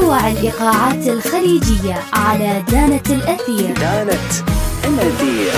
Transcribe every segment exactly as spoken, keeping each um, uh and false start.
أروع الإيقاعات الخليجية على دانة الأثير. دانة الأثير.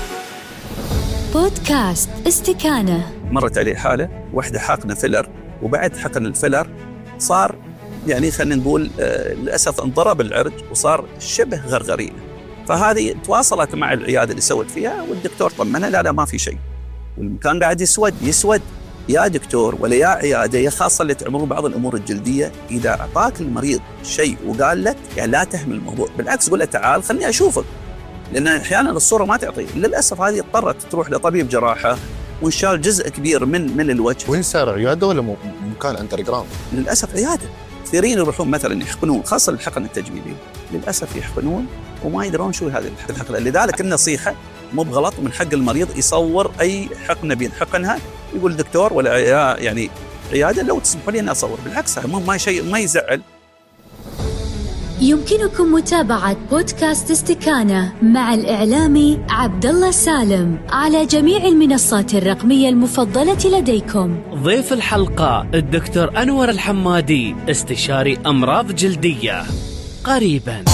بودكاست استكانة. مرت عليه حالة واحدة حقن فيلر، وبعد حقن الفيلر صار يعني خلينا نقول آه للأسف انضرب العرج وصار شبه غرغرينة. فهذه تواصلت مع العيادة اللي سوت فيها، والدكتور طمنها لا لا ما في شيء، والمكان بعد يسود يسود. يا دكتور ولا يا عيادة، يا خاصة اللي تعملون بعض الأمور الجلدية، إذا أعطاك المريض شيء وقال لك يعني لا تهمل الموضوع، بالعكس قول له تعال خلني أشوفك، لأن أحيانا الصورة ما تعطي. للأسف هذه اضطرت تروح لطبيب جراحة وانشال جزء كبير من من الوجه. وين صار، عيادة ولا مكان أندر جراوند؟ للأسف عيادة. كثيرين يروحون مثلا يحقنون، خاصة الحقن التجميلي، للأسف يحقنون وما يدرون شو هذه الحقنة. لذلك النصيحة مو بغلط، من حق المريض يصور أي حقنة بينحقنها، يقول دكتور ولا يعني عيادة لو تسمحوا لي أن أصور. بالعكس ما شيء ما يزعل. يمكنكم متابعة بودكاست استكانة مع الإعلامي عبد الله سالم على جميع المنصات الرقمية المفضلة لديكم. ضيف الحلقة الدكتور أنور الحمادي، استشاري أمراض جلدية، قريباً.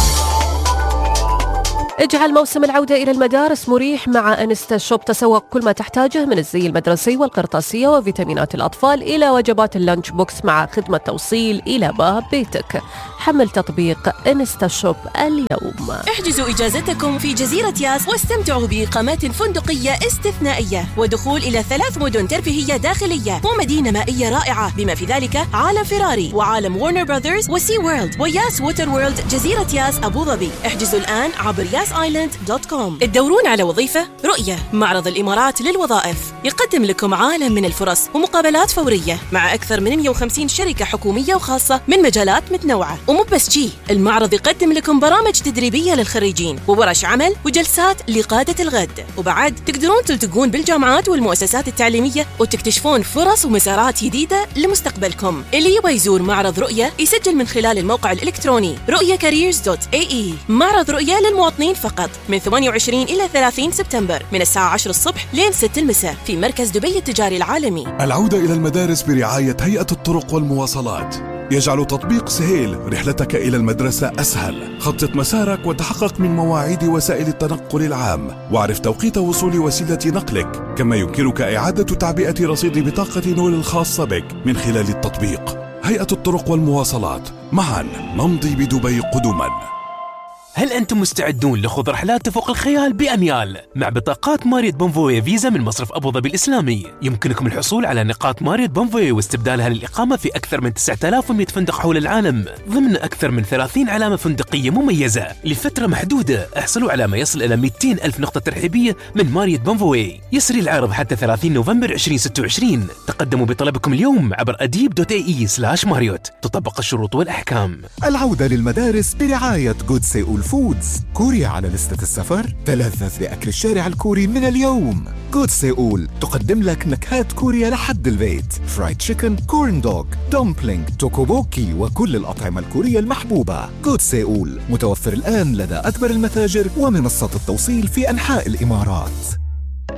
اجعل موسم العودة إلى المدارس مريح مع أنستا شوب. تسوق كل ما تحتاجه من الزي المدرسي والقرطاسية وفيتامينات الأطفال إلى وجبات اللانش بوكس مع خدمة توصيل إلى باب بيتك. حمل تطبيق أنستا شوب اليوم. احجزوا إجازتكم في جزيرة ياس واستمتعوا بإقامات فندقية استثنائية ودخول إلى ثلاث مدن ترفيهية داخلية ومدينة مائية رائعة، بما في ذلك عالم فيراري وعالم وورنر براذرز وسي وورلد وياس ووتر وورلد جزيرة ياس أبو ظبي. احجزوا الآن عبر ياس آيلاند دوت كوم. تدورون على وظيفة؟ رؤية معرض الإمارات للوظائف يقدم لكم عالم من الفرص ومقابلات فورية مع أكثر من مئة وخمسين شركة حكومية وخاصة من مجالات متنوعة. ومو بس شي، المعرض يقدم لكم برامج تدريبية للخريجين وورش عمل وجلسات لقادة الغد، وبعد تقدرون تلتقون بالجامعات والمؤسسات التعليمية وتكتشفون فرص ومسارات جديدة لمستقبلكم. اللي يبغى يزور معرض رؤية يسجل من خلال الموقع الإلكتروني رؤية كاريرز دوت إيه إي. معرض رؤية للمواطنين فقط من ثمانية وعشرين إلى ثلاثين سبتمبر من الساعة عشرة الصبح لين ستة المساء في مركز دبي التجاري العالمي. العودة إلى المدارس برعاية هيئة الطرق والمواصلات يجعل تطبيق سهيل رحلتك إلى المدرسة أسهل. خطط مسارك وتحقق من مواعيد وسائل التنقل العام، واعرف توقيت وصول وسيلة نقلك، كما يمكنك إعادة تعبئة رصيد بطاقة نول الخاصة بك من خلال التطبيق. هيئة الطرق والمواصلات، معا نمضي بدبي قدما. هل أنتم مستعدون لخوض رحلات تفوق الخيال بأميال مع بطاقات ماريوت بونفوي فيزا من مصرف أبو ظبي الإسلامي؟ يمكنكم الحصول على نقاط ماريوت بونفوي واستبدالها للإقامة في أكثر من تسعة آلاف ومئة فندق حول العالم ضمن أكثر من ثلاثين علامة فندقية مميزة لفترة محدودة. احصلوا على ما يصل إلى مئتين ألف نقطة ترحيبية من ماريوت بونفوي. يسري العرض حتى ثلاثين نوفمبر ألفين وستة وعشرين. تقدموا بطلبكم اليوم عبر أديب دوت إيه إي سلاش ماريوت. تطبق الشروط والأحكام. العودة للمدارس برعاية جود سيول فودز. كوريا على لستة السفر؟ تلذذ بأكل الشارع الكوري من اليوم. جود سيول تقدم لك نكهات كوريا لحد البيت: فرايد تشيكن، كورن دوغ، دومبلينج، توكوبوكي وكل الأطعمة الكورية المحبوبة. جود سيول متوفر الآن لدى أكبر المتاجر ومنصات التوصيل في أنحاء الإمارات.